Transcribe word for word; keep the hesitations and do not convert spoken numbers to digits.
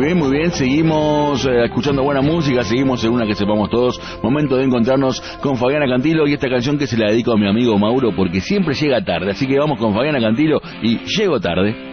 bien, muy bien. Seguimos eh, escuchando buena música, seguimos en una que sepamos todos. Momento de encontrarnos con Fabiana Cantilo y esta canción que se la dedico a mi amigo Mauro porque siempre llega tarde. Así que vamos con Fabiana Cantilo y Llego Tarde.